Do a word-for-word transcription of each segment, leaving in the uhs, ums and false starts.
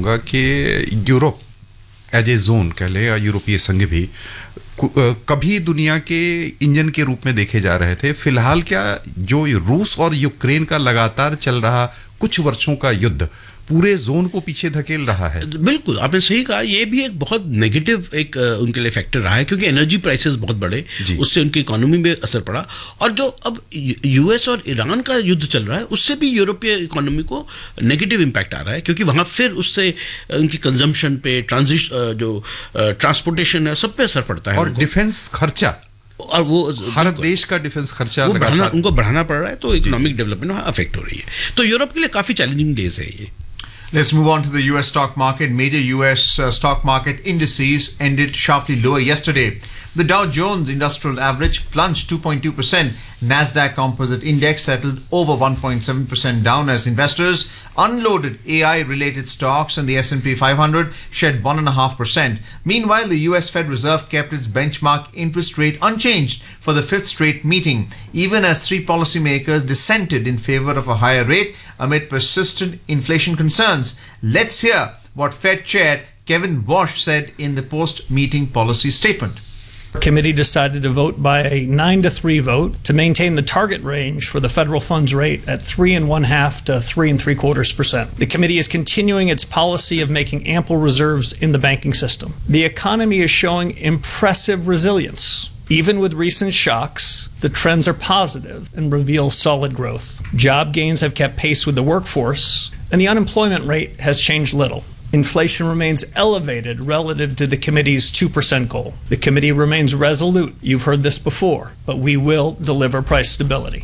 चाहूँगा कि Europe as a zone कह ले या यूरोपीय संघ भी कभी दुनिया के इंजन के रूप में देखे जा रहे थे. फिलहाल क्या जो रूस और यूक्रेन का लगातार चल रहा कुछ वर्षों का युद्ध पूरे जोन को पीछे धकेल रहा है? बिल्कुल, आपने सही कहा. ये भी एक बहुत नेगेटिव एक उनके लिए फैक्टर रहा है, क्योंकि एनर्जी प्राइसेस बहुत बढ़े, उससे उनकी इकोनॉमी में असर पड़ा. और जो अब यूएस और ईरान का युद्ध चल रहा है, उससे भी यूरोपीय इकोनॉमी को नेगेटिव इम्पैक्ट आ रहा है, क्योंकि वहाँ फिर उससे उनकी कंजम्पशन पे, ट्रांजिश जो ट्रांसपोर्टेशन है, सब पे असर पड़ता है. और डिफेंस खर्चा, और वो हर देश का डिफेंस खर्चा बढ़ाना, उनको बढ़ाना पड़ रहा है, तो इकोनॉमिक डेवलपमेंट अफेक्ट हो रही है. तो यूरोप के लिए काफी चैलेंजिंग डेज है ये. Let's move on to the U S stock market. Major U S uh, stock market indices ended sharply lower yesterday. The Dow Jones Industrial Average plunged two point two percent. Nasdaq Composite Index settled over one point seven percent down as investors unloaded A I-related stocks, and the S and P five hundred shed one point five percent. Meanwhile, the U S Fed Reserve kept its benchmark interest rate unchanged for the fifth straight meeting, even as three policymakers dissented in favor of a higher rate amid persistent inflation concerns. Let's hear what Fed Chair Kevin Warsh said in the post-meeting policy statement. The committee decided to vote by a nine to three vote to maintain the target range for the federal funds rate at three and one half to three and three quarters percent. The committee is continuing its policy of making ample reserves in the banking system. The economy is showing impressive resilience. Even with recent shocks, the trends are positive and reveal solid growth. Job gains have kept pace with the workforce, and the unemployment rate has changed little. Inflation remains elevated relative to the committee's two percent goal. The committee remains resolute. You've heard this before, but we will deliver price stability.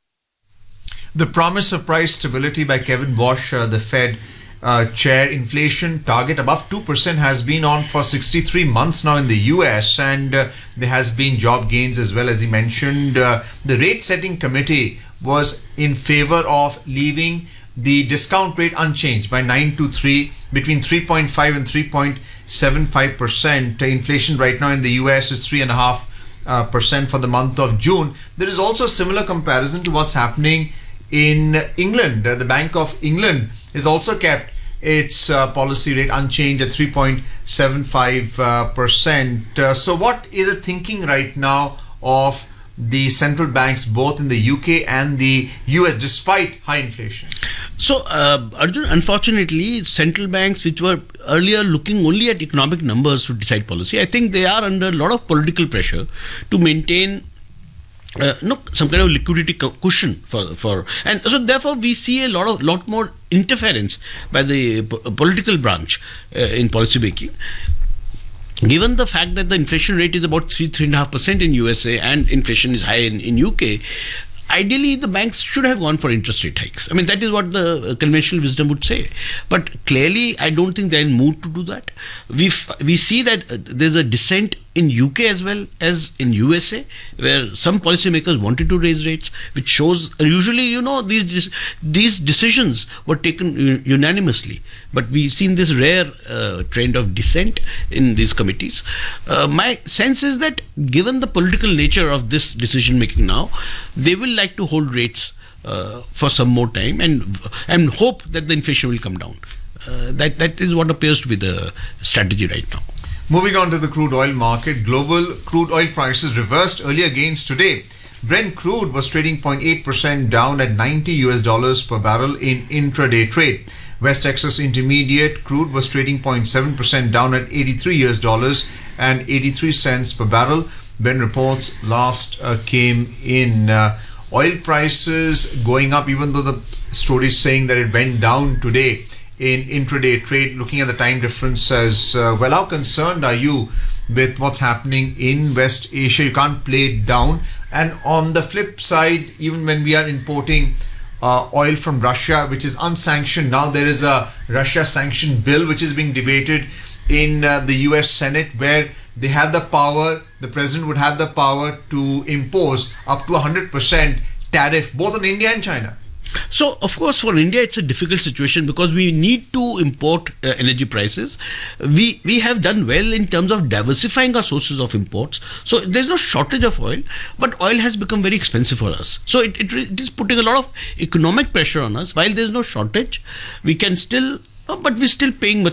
The promise of price stability by Kevin Warsh, uh, the Fed uh, chair. Inflation target above two percent has been on for sixty-three months now in the U S, and uh, there has been job gains as well, as he mentioned. Uh, the rate setting committee was in favor of leaving the discount rate unchanged by nine to three, between three point five and three point seven five percent. Inflation right now in the U S is three point five percent uh, for the month of June. There is also a similar comparison to what's happening in England. Uh, the Bank of England has also kept its uh, policy rate unchanged at three point seven five percent. Uh, so what is the thinking right now of the central banks both in the U K and the U S despite high inflation? So, uh, Arjun, unfortunately, central banks which were earlier looking only at economic numbers to decide policy, I think they are under a lot of political pressure to maintain uh, no, some kind of liquidity cushion for, for and so therefore we see a lot of lot more interference by the po- political branch uh, in policy making. Given the fact that the inflation rate is about three, three and a half percent in U S A and inflation is high in, in U K, ideally the banks should have gone for interest rate hikes. I mean, that is what the conventional wisdom would say. But clearly, I don't think they're in mood to do that. We we see that there's a dissent in U K as well as in U S A, where some policymakers wanted to raise rates, which shows usually, you know, these these decisions were taken unanimously. But we've seen this rare uh, trend of dissent in these committees. Uh, my sense is that given the political nature of this decision making now, they will like to hold rates uh, for some more time and and hope that the inflation will come down. Uh, that that is what appears to be the strategy right now. Moving on to the crude oil market, global crude oil prices reversed earlier gains today. Brent crude was trading zero point eight percent down at ninety U S dollars per barrel in intraday trade. West Texas Intermediate crude was trading zero point seven percent down at eighty-three U S dollars and eighty-three cents per barrel. When reports last uh, came in, uh, oil prices going up, even though the story is saying that it went down today in intraday trade. Looking at the time difference as uh, well, how concerned are you with what's happening in West Asia? You can't play it down. And on the flip side, even when we are importing uh, oil from Russia, which is unsanctioned, now there is a Russia sanction bill which is being debated in uh, the U S Senate, where they have the power, the president would have the power to impose up to one hundred percent tariff both on India and China. So, of course, for India, it's a difficult situation because we need to import uh, energy prices. We we have done well in terms of diversifying our sources of imports. So, there's no shortage of oil, but oil has become very expensive for us. So, it, it, it is putting a lot of economic pressure on us. While there's no shortage, we can still, uh, but we're still paying much